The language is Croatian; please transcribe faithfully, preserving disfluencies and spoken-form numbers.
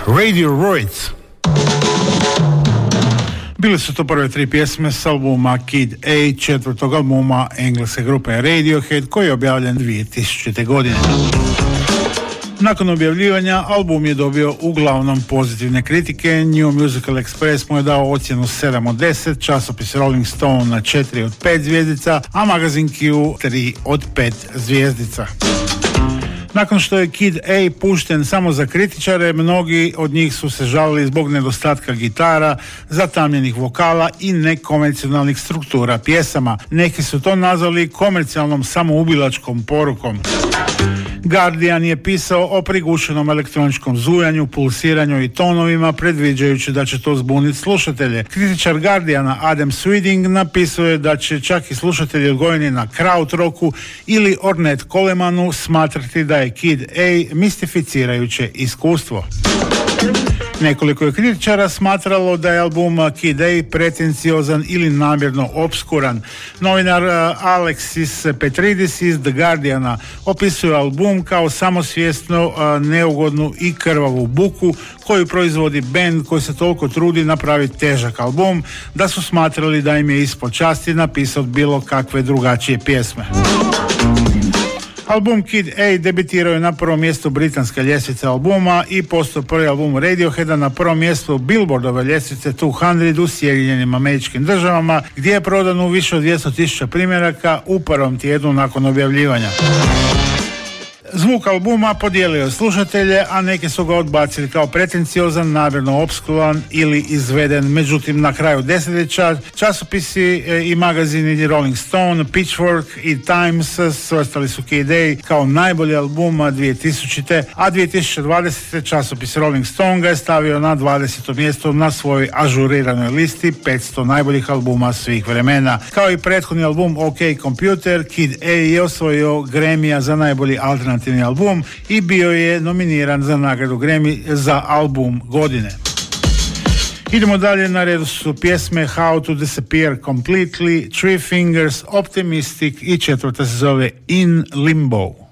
Radiohead. Bile su to prve tri pjesme s albuma Kid A, četvrtog albuma engleske grupe Radiohead, koji je objavljen dvije tisućite. godine. Nakon objavljivanja, album je dobio uglavnom pozitivne kritike. New Musical Express mu je dao ocjenu sedam od deset, časopis Rolling Stone na četiri od pet zvjezdica, a magazin Q tri od pet zvjezdica. Nakon što je Kid A pušten samo za kritičare, mnogi od njih su se žalili zbog nedostatka gitara, zatamljenih vokala i nekonvencionalnih struktura pjesama. Neki su to nazvali komercijalnom samoubilačkom porukom. Guardian je pisao o prigušenom elektroničkom zujanju, pulsiranju i tonovima, predviđajući da će to zbuniti slušatelje. Kritičar Guardiana Adam Sweeding napisao je da će čak i slušatelji odgojeni na krautrocku ili Ornette Colemanu smatrati da je Kid A mistificirajuće iskustvo. Nekoliko je kritičara smatralo da je album Kid A pretenciozan ili namjerno obskuran. Novinar Alexis Petridis iz The Guardiana opisuje album kao samosvjesno, neugodnu i krvavu buku koju proizvodi bend koji se toliko trudi napraviti težak album da su smatrali da im je ispod časti napisati bilo kakve drugačije pjesme. Album Kid A debitirao je na prvom mjestu britanske ljestvice albuma i postao prvi album Radioheada na prvom mjestu Billboardove ljestvice dvjesto u Sjedinjenim Američkim Državama, gdje je prodano više od dvjesto tisuća primjeraka u prvom tjednu nakon objavljivanja. Zvuk albuma podijelio je slušatelje, a neki su ga odbacili kao pretenciozan, namjerno opskuran ili izveden. Međutim, na kraju desetljeća časopisi i magazini Rolling Stone, Pitchfork i Times svrstali su Kid A kao najbolji album dvije tisućite. a dvije tisuće dvadesete. časopis Rolling Stone ga je stavio na dvadeseto mjesto na svojoj ažuriranoj listi petsto najboljih albuma svih vremena. Kao i prethodni album OK Computer, Kid A je osvojio Grammyja za najbolji alternativni album i bio je nominiran za nagradu Grammy za album godine. Idemo dalje, na redu su pjesme How to Disappear Completely, Three Fingers, Optimistic i četvrta se zove In Limbo.